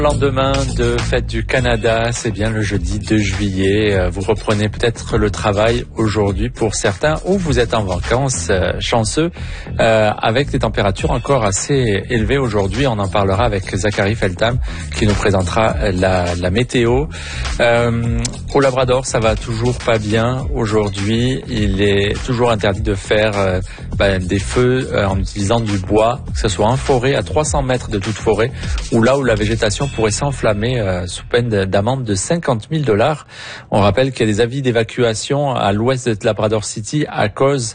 Lendemain de fête du Canada, c'est bien le jeudi 2 juillet. Vous reprenez peut-être le travail aujourd'hui pour certains ou vous êtes en vacances, chanceux, avec des températures encore assez élevées aujourd'hui. On en parlera avec Zachary Feltham qui nous présentera la météo. Au Labrador, ça va toujours pas bien aujourd'hui. Il est toujours interdit de faire des feux en utilisant du bois, que ce soit en forêt, à 300 mètres de toute forêt, ou là où la végétation pourrait s'enflammer sous peine d'amende de 50 000 $. On rappelle qu'il y a des avis d'évacuation à l'ouest de Labrador City à cause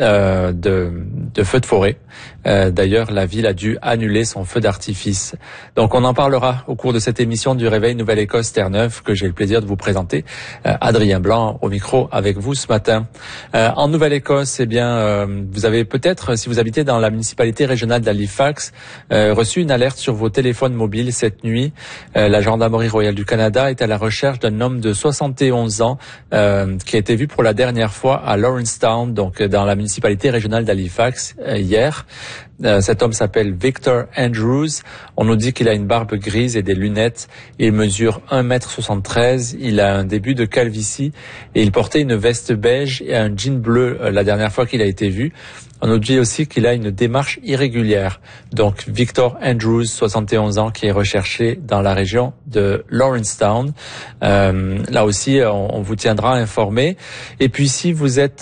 de feux de forêt. D'ailleurs, la ville a dû annuler son feu d'artifice. Donc, on en parlera au cours de cette émission du Réveil Nouvelle-Écosse Terre-Neuve que j'ai le plaisir de vous présenter. Adrien Blanc au micro avec vous ce matin. En Nouvelle-Écosse, vous avez peut-être, si vous habitez dans la municipalité régionale d'Halifax, reçu une alerte sur vos téléphones mobiles cette nuit. La Gendarmerie royale du Canada est à la recherche d'un homme de 71 ans qui a été vu pour la dernière fois à Lawrencetown, donc dans la municipalité régionale d'Halifax hier. Cet homme s'appelle Victor Andrews. On nous dit qu'il a une barbe grise et des lunettes. Il mesure 1,73 m. Il a un début de calvitie et il portait une veste beige et un jean bleu la dernière fois qu'il a été vu. On nous dit aussi qu'il a une démarche irrégulière. Donc, Victor Andrews, 71 ans, qui est recherché dans la région de Lawrencetown. Là aussi, on vous tiendra informé. Et puis, si vous êtes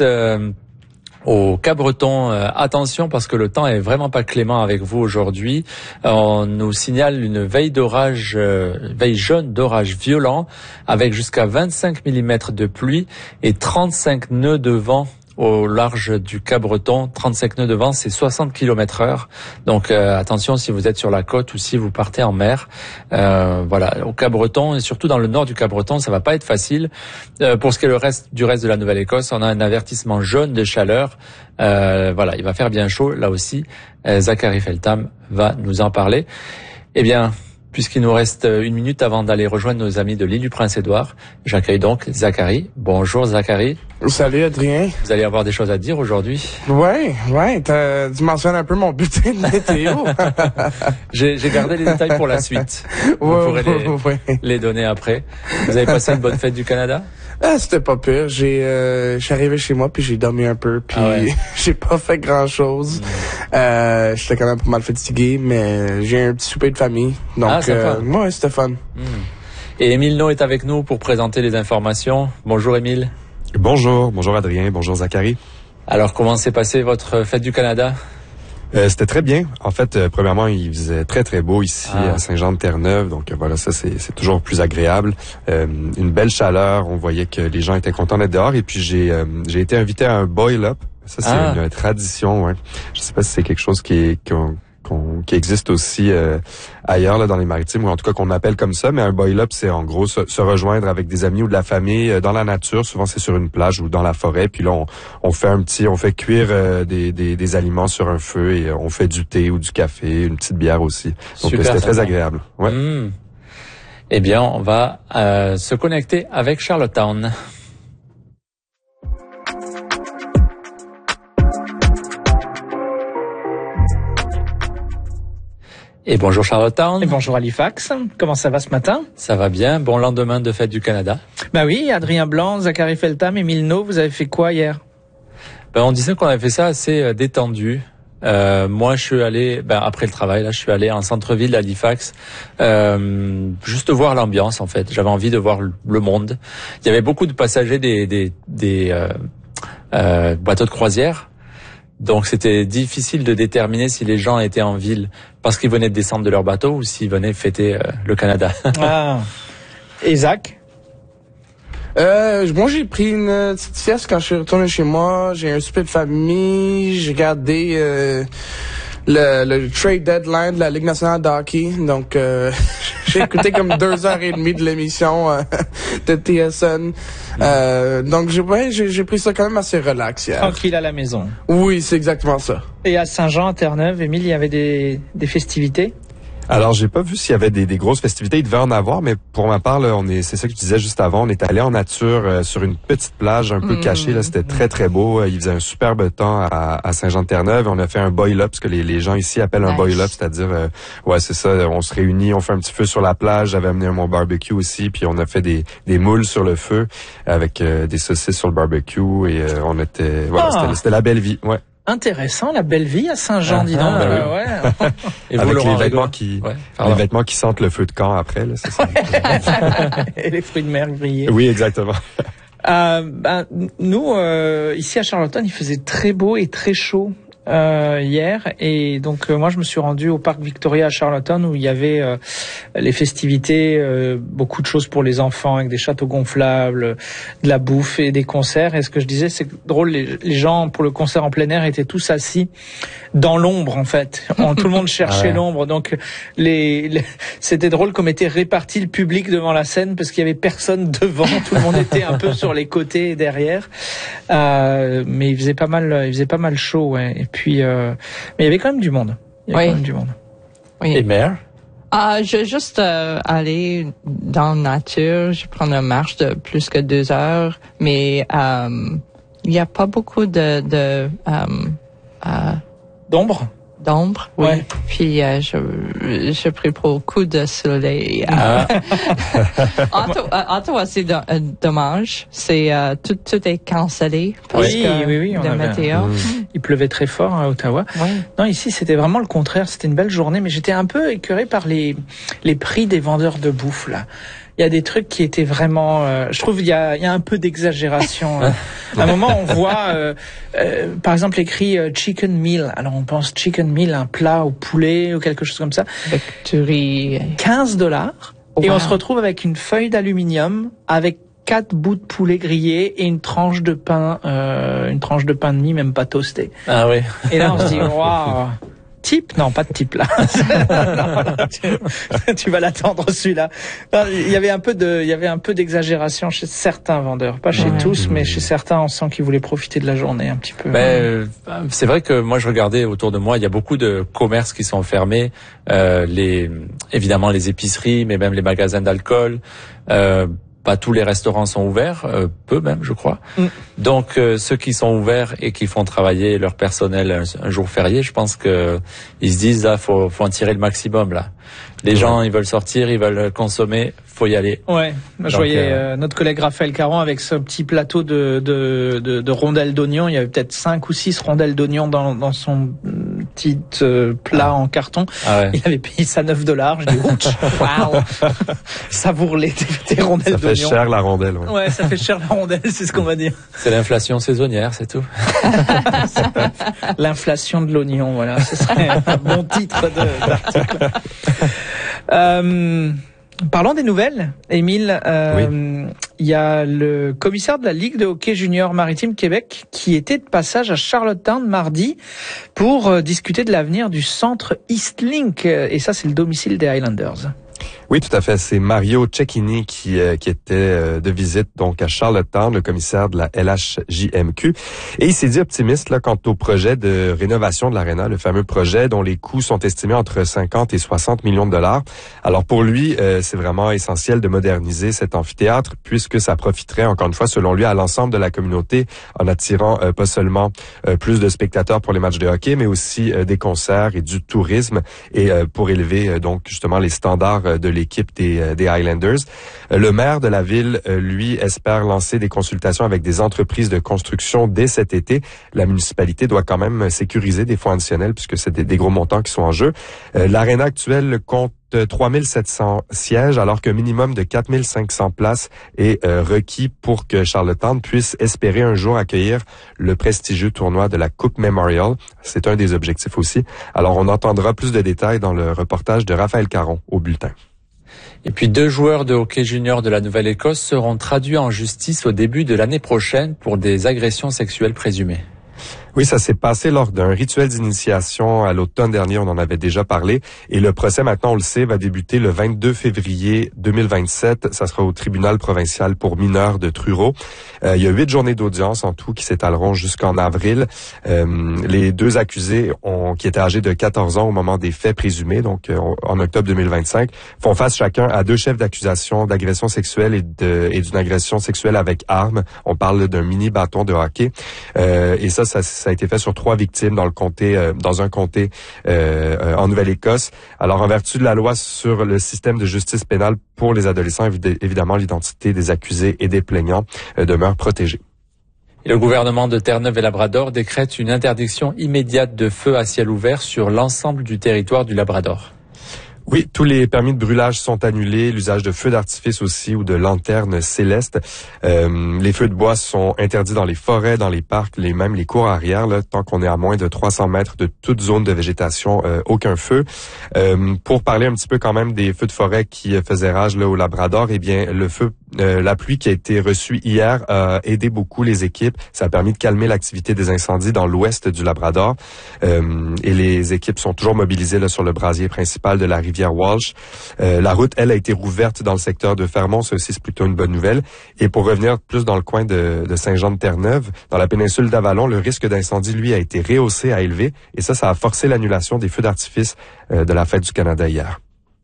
au Cabreton, attention parce que le temps est vraiment pas clément avec vous aujourd'hui. On nous signale une veille jaune d'orage violent avec jusqu'à 25 mm de pluie et 35 nœuds de vent au large du Cabreton. 35 nœuds de vent, c'est 60 km/h. Donc attention si vous êtes sur la côte ou si vous partez en mer. Au Cabreton et surtout dans le nord du Cabreton, ça va pas être facile. Pour ce qui est du reste de la Nouvelle-Écosse, on a un avertissement jaune de chaleur. Il va faire bien chaud là aussi. Zachary Feltham va nous en parler. Puisqu'il nous reste une minute avant d'aller rejoindre nos amis de l'île du Prince-Édouard, j'accueille donc Zachary. Bonjour Zachary. Salut Adrien. Vous allez avoir des choses à dire aujourd'hui? Ouais, tu mentionnes un peu mon bulletin de météo. J'ai gardé les détails pour la suite. Vous pourrez les donner après. Vous avez passé une bonne fête du Canada? C'était pas pire. Je suis arrivé chez moi puis j'ai dormi un peu puis j'ai pas fait grand chose. J'étais quand même pas mal fatigué, mais j'ai un petit souper de famille. Donc, c'était fun. Et Émile No est avec nous pour présenter les informations. Bonjour Émile. Bonjour Adrien, bonjour Zachary. Alors, comment s'est passée votre fête du Canada? C'était très bien. En fait, premièrement, il faisait très très beau ici à Saint-Jean-de-Terre-Neuve, donc voilà, ça c'est toujours plus agréable. Une belle chaleur, on voyait que les gens étaient contents d'être dehors. Et puis j'ai été invité à un boil-up. Ça c'est une tradition. Ouais. Je sais pas si c'est quelque chose qui existe aussi ailleurs là dans les Maritimes, ou en tout cas qu'on appelle comme ça, mais un boil-up, c'est en gros se rejoindre avec des amis ou de la famille dans la nature. Souvent c'est sur une plage ou dans la forêt, puis là on fait cuire des aliments sur un feu et on fait du thé ou du café, une petite bière aussi. Donc c'était très agréable. Ouais. On va se connecter avec Charlottetown. Et bonjour Charlottetown. Et bonjour Halifax. Comment ça va ce matin? Ça va bien. Bon lendemain de fête du Canada. Oui, Adrien Blanc, Zachary Feltham, Émile No, vous avez fait quoi hier? On disait qu'on avait fait ça assez détendu. Moi, je suis allé, après le travail, là, je suis allé en centre-ville d'Halifax, juste voir l'ambiance, en fait. J'avais envie de voir le monde. Il y avait beaucoup de passagers des bateaux de croisière. Donc, c'était difficile de déterminer si les gens étaient en ville parce qu'ils venaient de descendre de leur bateau ou s'ils venaient fêter le Canada. Et Zach? Moi, j'ai pris une petite sieste quand je suis retourné chez moi. J'ai un souper de famille. J'ai regardé le trade deadline de la Ligue nationale de hockey. Donc, j'ai écouté comme 2h30 de l'émission de TSN. Donc, j'ai pris ça quand même assez relax hier. Tranquille à la maison. Oui, c'est exactement ça. Et à Saint-Jean, à Terre-Neuve, Émile, il y avait des festivités? Alors, j'ai pas vu s'il y avait des grosses festivités. Il devait en avoir, mais pour ma part, là, c'est ça que je disais juste avant. On est allé en nature sur une petite plage un peu cachée. Là, c'était très très beau. Il faisait un superbe temps à Saint-Jean-de-Terre-Neuve. On a fait un boil-up, ce que les gens ici appellent un boil-up, c'est-à-dire, ouais, c'est ça. On se réunit, on fait un petit feu sur la plage. J'avais amené mon barbecue aussi, puis on a fait des moules sur le feu avec des saucisses sur le barbecue et on était, voilà, c'était la belle vie. Ouais. Intéressant, la belle vie à Saint-Jean, dis donc. Ouais. Et avec les vêtements qui sentent le feu de camp après, là, c'est ça. Et les fruits de mer grillés. Oui, exactement. Nous, ici à Charlottetown, il faisait très beau et très chaud hier, et donc moi je me suis rendu au parc Victoria à Charlottetown où il y avait les festivités, beaucoup de choses pour les enfants avec des châteaux gonflables, de la bouffe et des concerts. Et ce que je disais, c'est drôle, les gens pour le concert en plein air étaient tous assis dans l'ombre en fait. Tout le monde cherchait l'ombre, donc c'était drôle comme était réparti le public devant la scène parce qu'il y avait personne devant, tout le monde était un peu sur les côtés et derrière. Mais il faisait pas mal chaud, ouais. Et puis, mais il y avait quand même du monde. Oui. Et Mère? Je vais juste aller dans la nature. Je prends une marche de plus que 2 heures, mais il y a pas beaucoup d'ombre. D'ombre, oui. Ouais. Puis je pris beaucoup de soleil. Ottawa, c'est dommage. C'est tout est cancellé parce que de météo. Il pleuvait très fort à Ottawa. Oui. Non, ici c'était vraiment le contraire. C'était une belle journée, mais j'étais un peu écœuré par les prix des vendeurs de bouffe là. Il y a des trucs qui étaient vraiment, je trouve il y a un peu d'exagération. À un moment, on voit, par exemple, écrit chicken meal. Alors, on pense chicken meal, un plat au poulet ou quelque chose comme ça. Avec du riz. $15. Wow. Et on se retrouve avec une feuille d'aluminium, avec 4 bouts de poulet grillés et une tranche de pain de mie, même pas toasté. Ah oui. Et là, on se dit, waouh. Type? Non, pas de type là. Tu vas l'attendre celui-là. Non, il y avait un peu d'exagération chez certains vendeurs, pas chez tous, mais chez certains, on sent qu'ils voulaient profiter de la journée un petit peu. C'est vrai que moi je regardais autour de moi, il y a beaucoup de commerces qui sont fermés, évidemment les épiceries, mais même les magasins d'alcool. Pas tous les restaurants sont ouverts, peu même, je crois. Donc ceux qui sont ouverts et qui font travailler leur personnel un jour férié, je pense que ils se disent faut en tirer le maximum là. Les gens, ils veulent sortir, ils veulent consommer, faut y aller. Ouais, je voyais notre collègue Raphaël Caron avec ce petit plateau de rondelles d'oignons. Il y avait peut-être 5 ou 6 rondelles d'oignons dans son petit plat en carton. Ah ouais. Il avait payé ça $9. Je dis, ouch, waouh, savoure tes rondelles d'oignons. Ça fait cher la rondelle. Ouais, ça fait cher la rondelle, c'est ce qu'on va dire. C'est l'inflation saisonnière, c'est tout. L'inflation de l'oignon, voilà, ce serait un bon titre d'article. Parlons des nouvelles, Émile. Il y a le commissaire de la Ligue de hockey junior maritime Québec qui était de passage à Charlottetown mardi pour discuter de l'avenir du centre Eastlink. Et ça, c'est le domicile des Highlanders. Oui, tout à fait. C'est Mario Cecchini qui était de visite donc à Charlottetown, le commissaire de la LHJMQ. Et il s'est dit optimiste là quant au projet de rénovation de l'aréna, le fameux projet dont les coûts sont estimés entre 50 et 60 millions de dollars. Alors pour lui, c'est vraiment essentiel de moderniser cet amphithéâtre puisque ça profiterait encore une fois, selon lui, à l'ensemble de la communauté en attirant pas seulement plus de spectateurs pour les matchs de hockey, mais aussi des concerts et du tourisme et pour élever donc justement les standards de l'équipe des Highlanders. Le maire de la ville, lui, espère lancer des consultations avec des entreprises de construction dès cet été. La municipalité doit quand même sécuriser des fonds additionnels puisque c'est des gros montants qui sont en jeu. L'aréna actuelle compte 3700 sièges alors qu'un minimum de 4500 places est requis pour que Charlottetown puisse espérer un jour accueillir le prestigieux tournoi de la Coupe Memorial. C'est un des objectifs aussi. Alors on entendra plus de détails dans le reportage de Raphaël Caron au bulletin. Et puis 2 joueurs de hockey junior de la Nouvelle-Écosse seront traduits en justice au début de l'année prochaine pour des agressions sexuelles présumées. Oui, ça s'est passé lors d'un rituel d'initiation à l'automne dernier, on en avait déjà parlé. Et le procès, maintenant, on le sait, va débuter le 22 février 2027. Ça sera au tribunal provincial pour mineurs de Truro. Il y a 8 journées d'audience en tout qui s'étaleront jusqu'en avril. Les deux accusés, qui étaient âgés de 14 ans au moment des faits présumés, donc en octobre 2025, font face chacun à 2 chefs d'accusation d'agression sexuelle et d'une agression sexuelle avec arme. On parle d'un mini bâton de hockey. Et ça a été fait sur 3 victimes dans un comté en Nouvelle-Écosse. Alors, en vertu de la loi sur le système de justice pénale pour les adolescents, évidemment, l'identité des accusés et des plaignants demeure protégée. Et le gouvernement de Terre-Neuve et Labrador décrète une interdiction immédiate de feu à ciel ouvert sur l'ensemble du territoire du Labrador. Oui, tous les permis de brûlage sont annulés, l'usage de feux d'artifice aussi ou de lanternes célestes. Les feux de bois sont interdits dans les forêts, dans les parcs, même les cours arrière, là, tant qu'on est à moins de 300 mètres de toute zone de végétation, aucun feu. Pour parler un petit peu quand même des feux de forêt qui faisaient rage là au Labrador, eh bien la pluie qui a été reçue hier a aidé beaucoup les équipes. Ça a permis de calmer l'activité des incendies dans l'ouest du Labrador. Et les équipes sont toujours mobilisées là sur le brasier principal de la rivière Walsh. La route, elle, a été rouverte dans le secteur de Fermont. Ça aussi, c'est plutôt une bonne nouvelle. Et pour revenir plus dans le coin de Saint-Jean-de-Terre-Neuve, dans la péninsule d'Avalon, le risque d'incendie, lui, a été rehaussé à élevé. Et ça a forcé l'annulation des feux d'artifice de la Fête du Canada hier.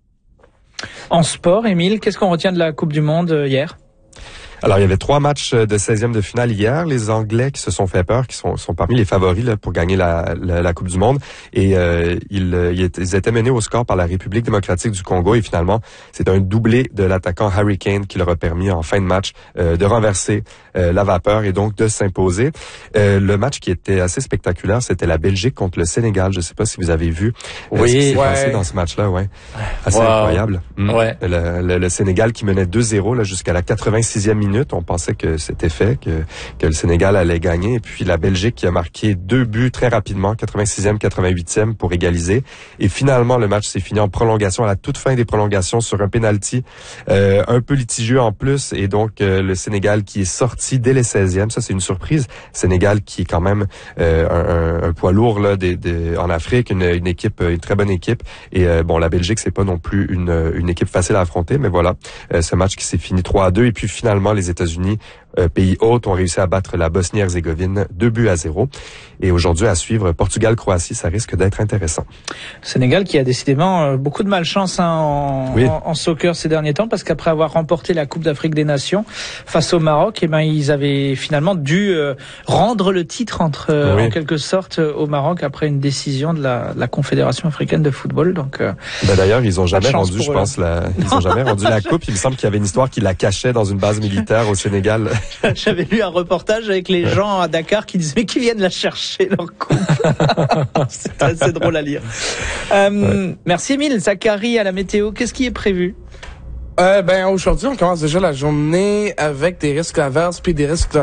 En sport, Émile, qu'est-ce qu'on retient de la Coupe du Monde hier? Alors, il y avait 3 matchs de 16e de finale hier. Les Anglais qui se sont fait peur, qui sont parmi les favoris là, pour gagner la Coupe du Monde. Et ils étaient menés au score par la République démocratique du Congo. Et finalement, c'est un doublé de l'attaquant Harry Kane qui leur a permis en fin de match de renverser la vapeur et donc de s'imposer. Le match qui était assez spectaculaire, c'était la Belgique contre le Sénégal. Je ne sais pas si vous avez vu ce qui s'est passé dans ce match-là. Ouais. Assez incroyable. Ouais. Le Sénégal qui menait 2-0 là, jusqu'à la 86e minute. On pensait que c'était fait, que le Sénégal allait gagner. Et puis la Belgique qui a marqué 2 buts très rapidement, 86e, 88e pour égaliser. Et finalement, le match s'est fini en prolongation, à la toute fin des prolongations, sur un penalty un peu litigieux en plus. Et donc, le Sénégal qui est sorti dès les 16e. Ça, c'est une surprise. Sénégal qui est quand même un poids lourd là, en Afrique, une équipe, une très bonne équipe. Et la Belgique, c'est pas non plus une équipe facile à affronter. Mais voilà, ce match qui s'est fini 3-2. Et puis finalement, les États-Unis, pays hôte, ont réussi à battre la Bosnie-Herzégovine 2-0. Et aujourd'hui, à suivre Portugal-Croatie, ça risque d'être intéressant. Le Sénégal qui a décidément beaucoup de malchance en soccer ces derniers temps, parce qu'après avoir remporté la Coupe d'Afrique des Nations face au Maroc, ils avaient finalement dû rendre le titre en quelque sorte au Maroc après une décision de la Confédération africaine de football. Donc, d'ailleurs, ils ont jamais rendu, je pense, ils ont jamais rendu la coupe. Il me semble qu'il y avait une histoire qui la cachait dans une base militaire au Sénégal. J'avais lu un reportage avec les gens à Dakar qui disaient mais qui viennent la chercher leur coupe. C'est assez drôle à lire. Merci Émile. Zachary à la météo, qu'est-ce qui est prévu? Aujourd'hui, on commence déjà la journée avec des risques d'averse puis des risques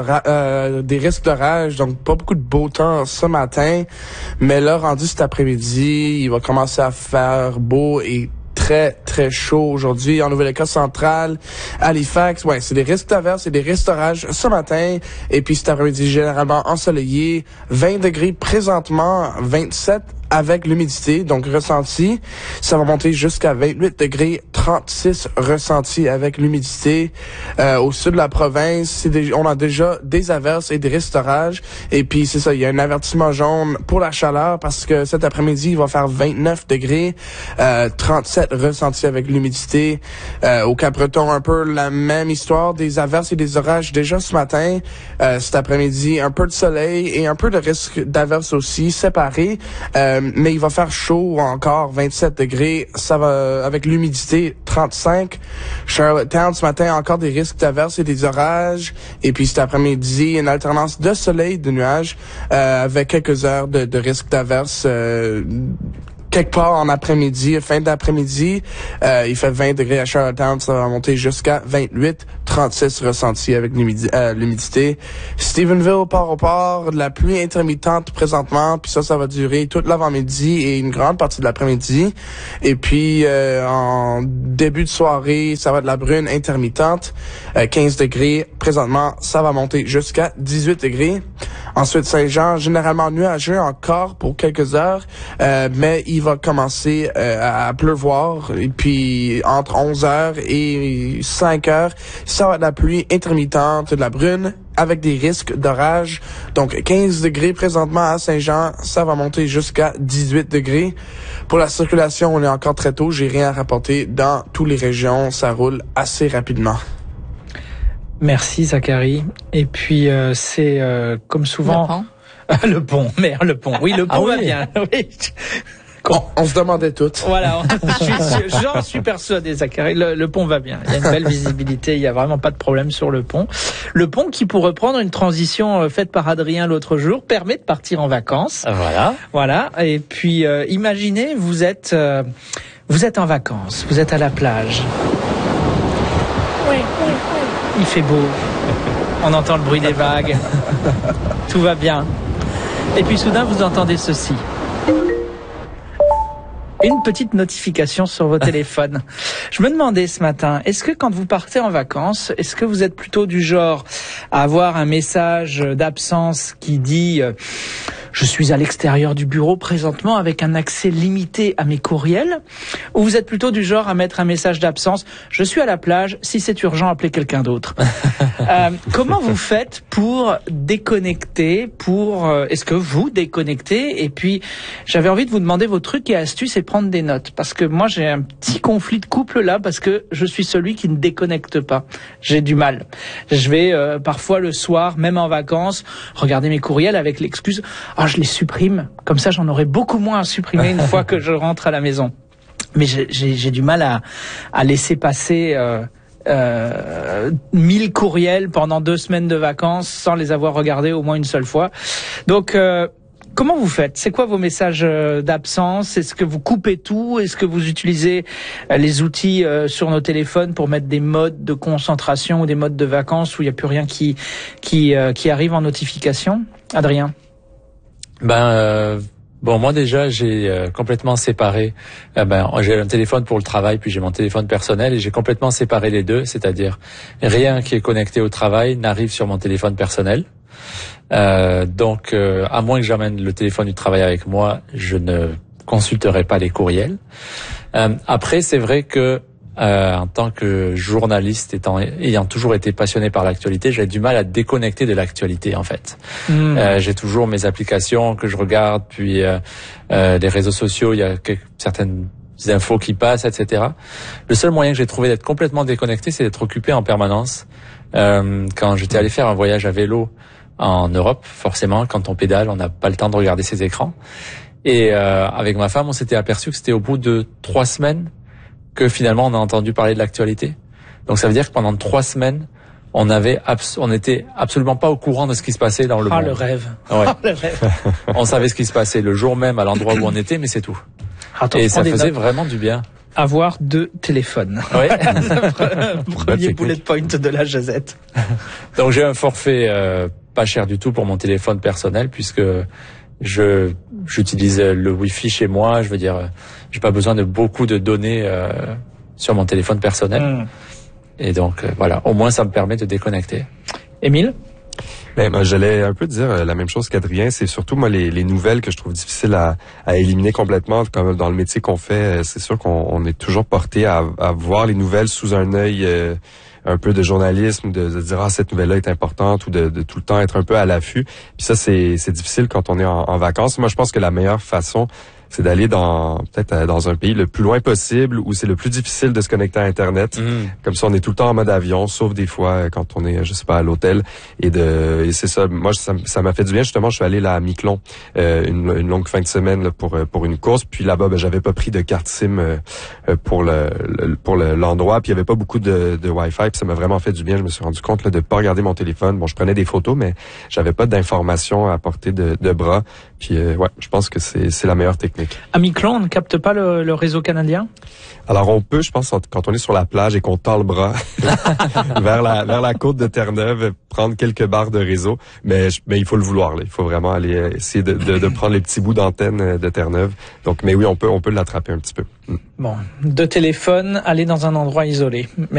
d'orage. Donc, pas beaucoup de beau temps ce matin. Mais là, rendu cet après-midi, il va commencer à faire beau et très, très chaud aujourd'hui en Nouvelle-Écosse centrale, Halifax. Ouais, c'est des risques d'averse et des risques d'orage ce matin. Et puis cet après-midi, généralement ensoleillé. 20 degrés présentement, 27 avec l'humidité, donc ressenti. Ça va monter jusqu'à 28 degrés, 36 ressenti avec l'humidité. Au sud de la province, on a déjà des averses et des risques d'orage. Et puis, c'est ça, il y a un avertissement jaune pour la chaleur parce que cet après-midi, il va faire 29 degrés, 37 ressenti avec l'humidité. Au Cap-Breton, un peu la même histoire, des averses et des orages déjà ce matin. Cet après-midi, un peu de soleil et un peu de risque d'averse aussi, séparés. Mais il va faire chaud encore, 27 degrés, ça va avec l'humidité 35. Charlottetown ce matin, encore des risques d'averse et des orages. Et puis cet après-midi, une alternance de soleil, de nuages, avec quelques heures de risque d'averse. Quelque part en après-midi, fin d'après-midi, il fait 20 degrés à Charlottetown, ça va monter jusqu'à 28, 36 ressenti avec l'humidité. Stephenville, port, de la pluie intermittente présentement, puis ça va durer toute l'avant-midi et une grande partie de l'après-midi. Et puis, en début de soirée, ça va être de la brune intermittente, 15 degrés. Présentement, ça va monter jusqu'à 18 degrés. Ensuite, Saint-Jean, généralement nuageux encore pour quelques heures, mais il va commencer à pleuvoir. Et puis, entre 11h et 5h, ça va être de la pluie intermittente, de la brune, avec des risques d'orage. Donc, 15 degrés présentement à Saint-Jean, ça va monter jusqu'à 18 degrés. Pour la circulation, on est encore très tôt. J'ai rien à rapporter dans toutes les régions. Ça roule assez rapidement. Merci Zachary. Et puis c'est comme souvent le pont. Le pont. Oui, le pont va bien. Oui. On se demandait tout. Voilà, j'en suis persuadé, Zachary. Le pont va bien. Il y a une belle visibilité. Il y a vraiment pas de problème sur le pont. Le pont qui, pour reprendre une transition faite par Adrien l'autre jour, permet de partir en vacances. Voilà. Et puis, imaginez, vous êtes en vacances. Vous êtes à la plage. Oui. Il fait beau. On entend le bruit des vagues. Tout va bien. Et puis, soudain, vous entendez ceci. Une petite notification sur vos téléphones. Je me demandais ce matin, est-ce que quand vous partez en vacances, est-ce que vous êtes plutôt du genre à avoir un message d'absence qui dit je suis à l'extérieur du bureau présentement avec un accès limité à mes courriels, ou vous êtes plutôt du genre à mettre un message d'absence, je suis à la plage, si c'est urgent, appelez quelqu'un d'autre. Comment vous faites pour déconnecter, est-ce que vous déconnectez? Et puis, j'avais envie de vous demander vos trucs et astuces et prendre des notes. Parce que moi, j'ai un petit conflit de couple là, parce que je suis celui qui ne déconnecte pas. J'ai du mal. Je vais parfois le soir, même en vacances, regarder mes courriels avec l'excuse je les supprime, comme ça j'en aurai beaucoup moins à supprimer une fois que je rentre à la maison. Mais j'ai du mal à laisser passer 1000 courriels pendant 2 semaines de vacances sans les avoir regardés au moins une seule fois. Donc comment vous faites? C'est quoi vos messages d'absence? Est-ce que vous coupez tout? Est-ce que vous utilisez les outils sur nos téléphones pour mettre des modes de concentration ou des modes de vacances où il n'y a plus rien qui arrive en notification? Adrien? Moi déjà j'ai complètement séparé. J'ai un téléphone pour le travail, puis j'ai mon téléphone personnel et j'ai complètement séparé les deux, c'est-à-dire rien qui est connecté au travail n'arrive sur mon téléphone personnel. Donc à moins que j'amène le téléphone du travail avec moi, je ne consulterai pas les courriels. Après, c'est vrai que en tant que journaliste, ayant toujours été passionné par l'actualité, j'ai du mal à déconnecter de l'actualité en fait. J'ai toujours mes applications que je regarde, puis les réseaux sociaux, il y a certaines infos qui passent, etc. Le seul moyen que j'ai trouvé d'être complètement déconnecté, c'est d'être occupé en permanence. Quand j'étais allé faire un voyage à vélo en Europe, forcément, quand on pédale, on n'a pas le temps de regarder ses écrans. Et avec ma femme, on s'était aperçu que c'était au bout de 3 semaines que finalement on a entendu parler de l'actualité. Donc ça veut dire que pendant 3 semaines, on était absolument pas au courant de ce qui se passait dans le monde. Le rêve. Ouais. Le rêve. On savait ce qui se passait le jour même à l'endroit où on était, mais c'est tout. Et ça faisait vraiment du bien. Avoir 2 téléphones. Ouais. Premier bullet point de la jazette. Donc j'ai un forfait pas cher du tout pour mon téléphone personnel puisque j'utilise le Wi-Fi chez moi. Je veux dire, j'ai pas besoin de beaucoup de données sur mon téléphone personnel. Et donc voilà, au moins ça me permet de déconnecter. Émile? J'allais un peu dire la même chose qu'Adrien. C'est surtout moi les nouvelles que je trouve difficiles à éliminer complètement. Comme dans le métier qu'on fait, c'est sûr qu'on est toujours porté à voir les nouvelles sous un œil un peu de journalisme, de dire cette nouvelle-là est importante ou de tout le temps être un peu à l'affût. Puis ça c'est difficile quand on est en vacances. Moi je pense que la meilleure façon c'est d'aller peut-être dans un pays le plus loin possible où c'est le plus difficile de se connecter à Internet. Comme ça, on est tout le temps en mode avion, sauf des fois quand on est, je sais pas, à l'hôtel. Et c'est ça. Moi, ça m'a fait du bien. Justement, je suis allé là à Miquelon une longue fin de semaine là, pour une course. Puis là-bas, j'avais pas pris de carte SIM pour l'endroit. Puis il y avait pas beaucoup de Wi-Fi. Puis ça m'a vraiment fait du bien. Je me suis rendu compte là, de pas regarder mon téléphone. Bon, je prenais des photos, mais j'avais pas d'informations à portée de bras. Puis je pense que c'est la meilleure technique. À Miquelon, on ne capte pas le réseau canadien? Alors on peut, je pense, quand on est sur la plage et qu'on tend le bras vers la côte de Terre-Neuve, prendre quelques barres de réseau, mais il faut le vouloir. Là. Il faut vraiment aller essayer de prendre les petits bouts d'antenne de Terre-Neuve. Donc, mais oui, on peut l'attraper un petit peu. Bon, 2 téléphones, aller dans un endroit isolé.